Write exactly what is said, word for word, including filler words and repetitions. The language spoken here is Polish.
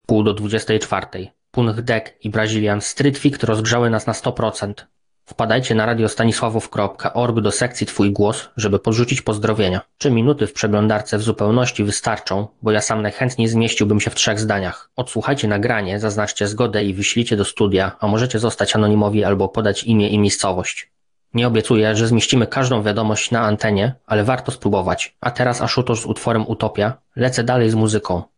Pół do dwudziestej czwartej. Punch Deck i Brazilian Street Fight rozgrzały nas na sto procent. Wpadajcie na radiostanisławów kropka org do sekcji Twój głos, żeby podrzucić pozdrowienia. Trzy minuty w przeglądarce w zupełności wystarczą, bo ja sam najchętniej zmieściłbym się w trzech zdaniach. Odsłuchajcie nagranie, zaznaczcie zgodę i wyślijcie do studia, a możecie zostać anonimowi albo podać imię i miejscowość. Nie obiecuję, że zmieścimy każdą wiadomość na antenie, ale warto spróbować. A teraz Ashutosh z utworem Utopia. Lecę dalej z muzyką.